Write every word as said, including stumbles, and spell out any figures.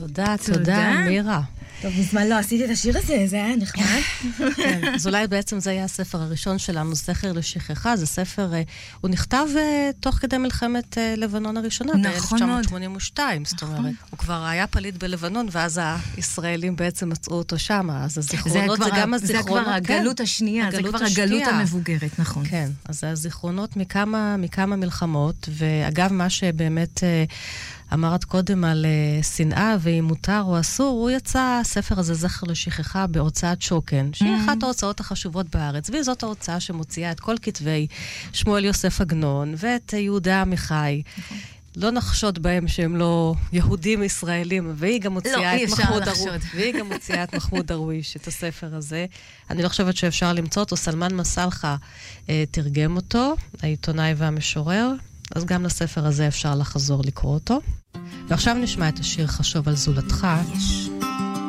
תודה, תודה, מירה. טוב, מזמן לא עשיתי את השיר הזה, זה היה נחמד. כן, אז אולי בעצם זה היה הספר הראשון שלנו, זכר לשכחה, זה ספר, הוא נכתב תוך כדי מלחמת לבנון הראשונה, ב-אלף תשע מאות שמונים ושתיים, זאת אומרת. הוא כבר היה פליט בלבנון, ואז הישראלים בעצם מצאו אותו שם, אז הזיכרונות זה גם הזיכרונות. זה כבר הגלות השנייה, זה כבר הגלות המבוגרת, נכון. כן, אז זה הזיכרונות מכמה מלחמות, ואגב, מה שבאמת אמרת קודם על שנאה, ואם מותר או אסור, הוא יצא, הספר הזה זכר לשכחה בהוצאת שוקן, שהיא אחת ההוצאות החשובות בארץ, וזאת ההוצאה שמוציאה את כל כתבי שמואל יוסף עגנון, ואת יהודה עמיחי. לא נחשוד בהם שהם לא יהודים ישראלים, והיא גם מוציאה את מחמוד דרוויש, והיא גם מוציאה את מחמוד דרוויש, את הספר הזה. אני לא חושבת שאפשר למצוא אותו, סלמן מסלחה תרגם אותו, העיתונאי והמשורר, אז גם לספר הזה אפשר לחזור לקרוא אותו. ועכשיו נשמע את השיר חשוב על זולתך. יש.